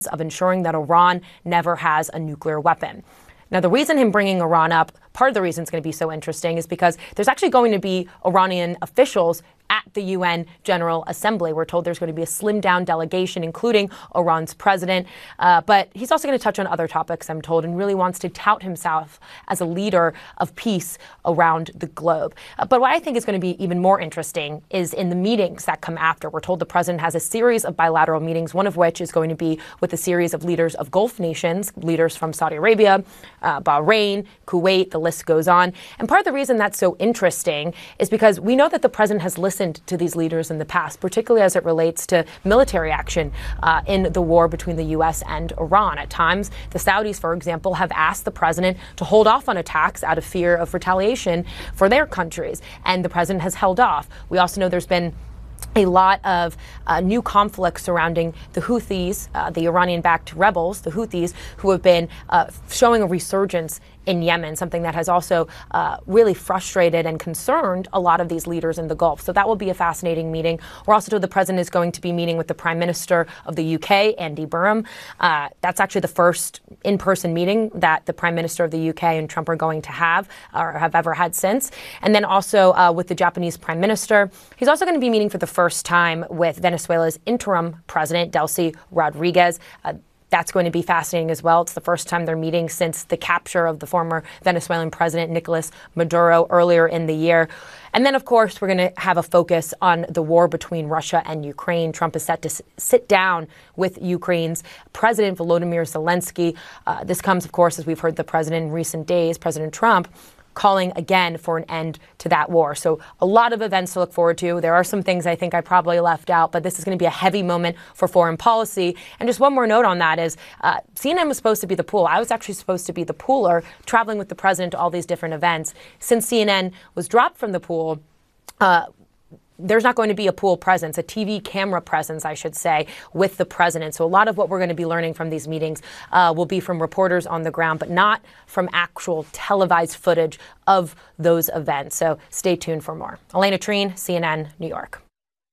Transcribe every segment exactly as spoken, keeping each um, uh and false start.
of ensuring that Iran never has a nuclear weapon. Now, the reason him bringing Iran up, part of the reason it's going to be so interesting is because there's actually going to be Iranian officials at the U N General Assembly. We're told there's going to be a slimmed down delegation, including Iran's president. Uh, but he's also going to touch on other topics, I'm told, and really wants to tout himself as a leader of peace around the globe. Uh, but what I think is going to be even more interesting is in the meetings that come after. We're told the president has a series of bilateral meetings, one of which is going to be with a series of leaders of Gulf nations, leaders from Saudi Arabia, uh, Bahrain, Kuwait, the list goes on. And part of the reason that's so interesting is because we know that the president has listened to these leaders in the past, particularly as it relates to military action uh, in the war between the U S and Iran. At times, the Saudis, for example, have asked the president to hold off on attacks out of fear of retaliation for their countries, and the president has held off. We also know there's been a lot of uh, new conflicts surrounding the Houthis, uh, the Iranian-backed rebels, the Houthis, who have been uh, showing a resurgence in Yemen, something that has also uh, really frustrated and concerned a lot of these leaders in the Gulf. So that will be a fascinating meeting. We're also told the president is going to be meeting with the Prime Minister of the U K, Andy Burnham. Uh, that's actually the first in-person meeting that the Prime Minister of the U K and Trump are going to have or have ever had since. And then also uh, with the Japanese Prime Minister. He's also going to be meeting for the first time with Venezuela's interim president, Delcy Rodriguez. Uh, That's going to be fascinating as well. It's the first time they're meeting since the capture of the former Venezuelan president, Nicolas Maduro, earlier in the year. And then, of course, we're going to have a focus on the war between Russia and Ukraine. Trump is set to s- sit down with Ukraine's President Volodymyr Zelensky. Uh, this comes, of course, as we've heard the president in recent days, President Trump, calling again for an end to that war. So a lot of events to look forward to. There are some things I think I probably left out, but this is going to be a heavy moment for foreign policy. And just one more note on that is uh, C N N was supposed to be the pool. I was actually supposed to be the pooler, traveling with the president to all these different events. Since C N N was dropped from the pool, uh, there's not going to be a pool presence, a T V camera presence, I should say, with the president. So a lot of what we're going to be learning from these meetings uh, will be from reporters on the ground, but not from actual televised footage of those events. So stay tuned for more. Elena Treen, C N N, New York.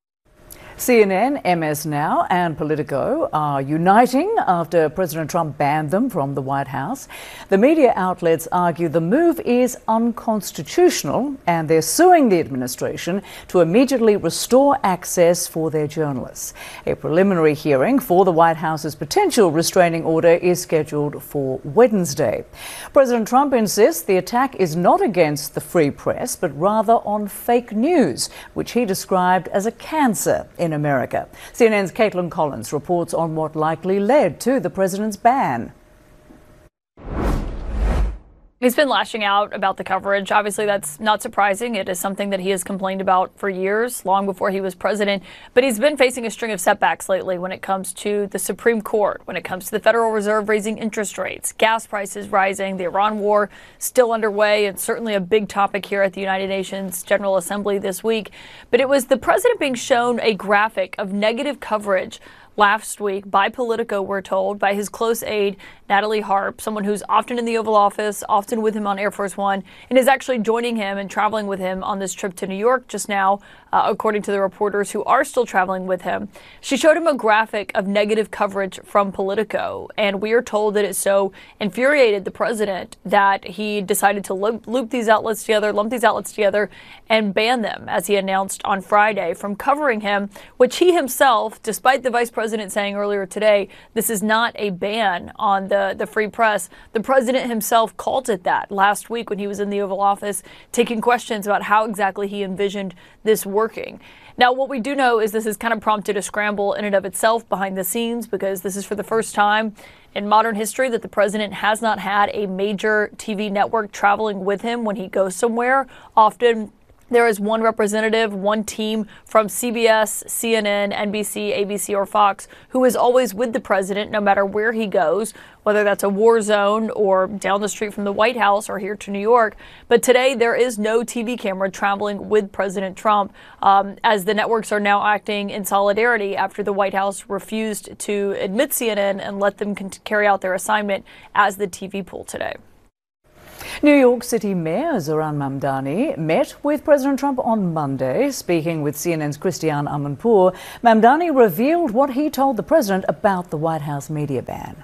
C N N, M S Now and Politico are uniting after President Trump banned them from the White House. The media outlets argue the move is unconstitutional and they're suing the administration to immediately restore access for their journalists. A preliminary hearing for the White House's potential restraining order is scheduled for Wednesday. President Trump insists the attack is not against the free press, but rather on fake news, which he described as a cancer in America. C N N's Caitlin Collins reports on what likely led to the president's ban. He's been lashing out about the coverage. Obviously, that's not surprising. It is something that he has complained about for years, long before he was president. But he's been facing a string of setbacks lately when it comes to the Supreme Court, when it comes to the Federal Reserve raising interest rates, gas prices rising, the Iran war still underway, and certainly a big topic here at the United Nations General Assembly this week. But it was the president being shown a graphic of negative coverage last week by Politico, we're told, by his close aide, Natalie Harp, someone who's often in the Oval Office, often with him on Air Force One, and is actually joining him and traveling with him on this trip to New York just now, uh, according to the reporters who are still traveling with him. She showed him a graphic of negative coverage from Politico, and we are told that it so infuriated the president that he decided to loop, loop these outlets together, lump these outlets together, and ban them, as he announced on Friday, from covering him, which he himself, despite the vice president President saying earlier today, this is not a ban on the, the free press. The president himself called it that last week when he was in the Oval Office, taking questions about how exactly he envisioned this working. Now, what we do know is this has kind of prompted a scramble in and of itself behind the scenes, because this is for the first time in modern history that the president has not had a major T V network traveling with him when he goes somewhere. Often there is one representative, one team from C B S, C N N, N B C, A B C, or Fox who is always with the president no matter where he goes, whether that's a war zone or down the street from the White House or here to New York. But today there is no T V camera traveling with President Trump, um, as the networks are now acting in solidarity after the White House refused to admit C N N and let them carry out their assignment as the T V pool today. New York City Mayor Zohran Mamdani met with President Trump on Monday. Speaking with C N N's Christiane Amanpour, Mamdani revealed what he told the president about the White House media ban.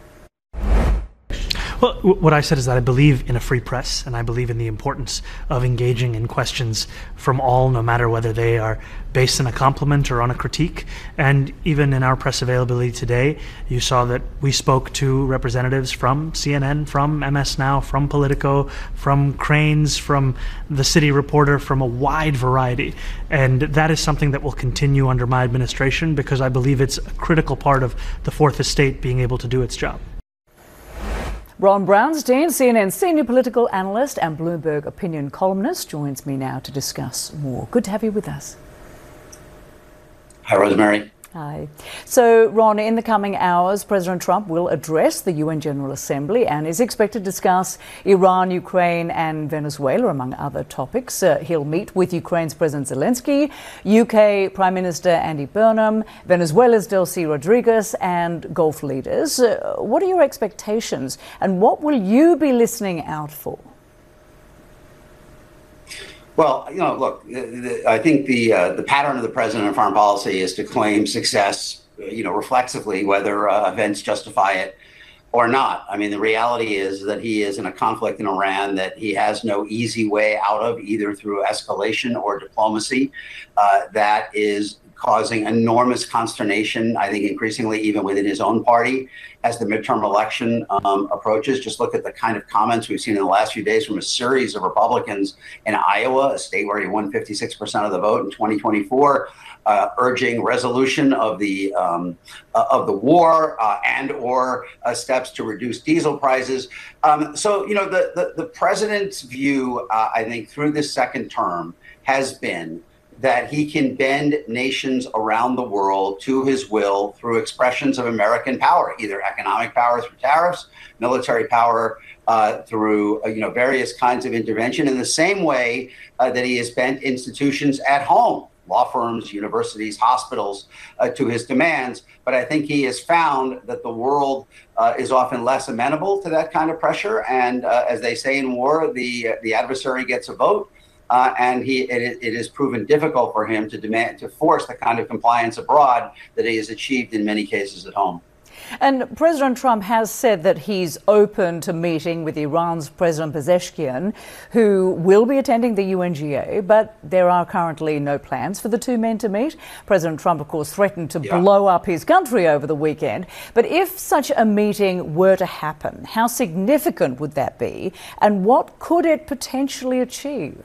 Well, what I said is that I believe in a free press, and I believe in the importance of engaging in questions from all, no matter whether they are based on a compliment or on a critique. And even in our press availability today, you saw that we spoke to representatives from C N N, from M S Now, from Politico, from Crain's, from the City Reporter, from a wide variety. And that is something that will continue under my administration, because I believe it's a critical part of the Fourth Estate being able to do its job. Ron Brownstein, C N N senior political analyst and Bloomberg opinion columnist, joins me now to discuss more. Good to have you with us. Hi, Rosemary. Hi. So, Ron, in the coming hours, President Trump will address the U N General Assembly and is expected to discuss Iran, Ukraine and Venezuela, among other topics. Uh, he'll meet with Ukraine's President Zelensky, U K Prime Minister Andy Burnham, Venezuela's Delcy Rodriguez and Gulf leaders. Uh, what are your expectations and what will you be listening out for? Well, you know, look, I think the uh, the pattern of the president in foreign policy is to claim success, you know, reflexively, whether uh, events justify it or not. I mean, the reality is that he is in a conflict in Iran that he has no easy way out of, either through escalation or diplomacy. Uh, that is causing enormous consternation, I think, increasingly even within his own party as the midterm election um, approaches. Just look at the kind of comments we've seen in the last few days from a series of Republicans in Iowa, a state where he won fifty-six percent of the vote in twenty twenty-four, uh, urging resolution of the um, uh, of the war uh, and or uh, steps to reduce diesel prices. Um, so, you know, the, the, the president's view, uh, I think, through this second term has been that he can bend nations around the world to his will through expressions of American power, either economic power through tariffs, military power uh, through uh, you know various kinds of intervention, in the same way uh, that he has bent institutions at home, law firms, universities, hospitals, uh, to his demands. But I think he has found that the world uh, is often less amenable to that kind of pressure. And uh, as they say in war, the uh, the adversary gets a vote. Uh, and he, it, it has proven difficult for him to demand, to force the kind of compliance abroad that he has achieved in many cases at home. And President Trump has said that he's open to meeting with Iran's President Pezeshkian, who will be attending the U N G A, but there are currently no plans for the two men to meet. President Trump, of course, threatened to yeah. blow up his country over the weekend. But if such a meeting were to happen, how significant would that be? And what could it potentially achieve?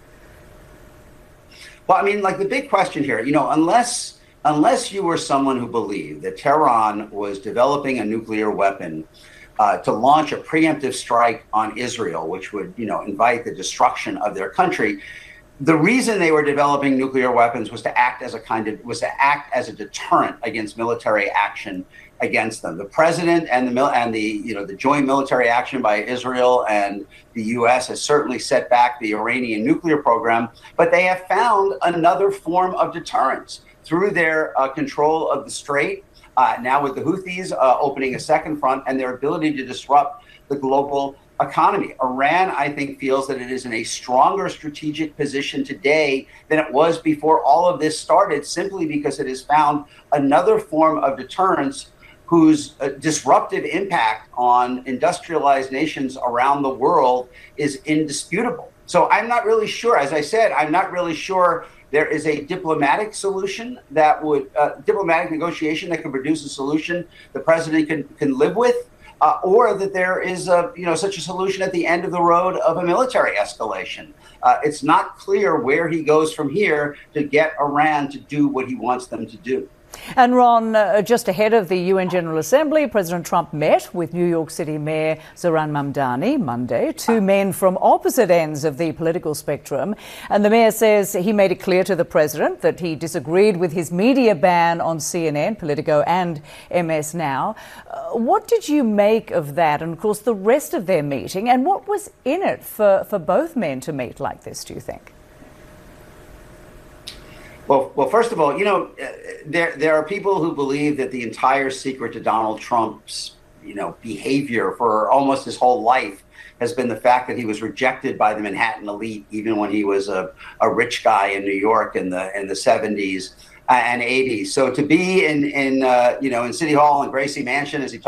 Well, I mean, like the big question here, you know, unless unless you were someone who believed that Tehran was developing a nuclear weapon uh, to launch a preemptive strike on Israel, which would, you know, invite the destruction of their country. The reason they were developing nuclear weapons was to act as a kind of was to act as a deterrent against military action against them. The president and the and the you know the joint military action by Israel and the U S has certainly set back the Iranian nuclear program, but they have found another form of deterrence through their uh, control of the Strait, uh, now with the Houthis uh, opening a second front, and their ability to disrupt the global economy. Iran, I think, feels that it is in a stronger strategic position today than it was before all of this started, simply because it has found another form of deterrence whose uh, disruptive impact on industrialized nations around the world is indisputable. So I'm not really sure, as I said, I'm not really sure there is a diplomatic solution that would, uh, diplomatic negotiation that can produce a solution the president can, can live with, uh, or that there is a, you know, such a solution at the end of the road of a military escalation. Uh, it's not clear where he goes from here to get Iran to do what he wants them to do. And Ron, uh, just ahead of the U N General Assembly, President Trump met with New York City Mayor Zohran Mamdani Monday, two men from opposite ends of the political spectrum. And the mayor says he made it clear to the president that he disagreed with his media ban on C N N, Politico and M S Now. Uh, what did you make of that and, of course, the rest of their meeting? And what was in it for, for both men to meet like this, do you think? Well, well, first of all, you know, there there are people who believe that the entire secret to Donald Trump's you know, behavior for almost his whole life has been the fact that he was rejected by the Manhattan elite, even when he was a, a rich guy in New York in the in the seventies and eighties. So to be in in uh, you know in City Hall and Gracie Mansion, as he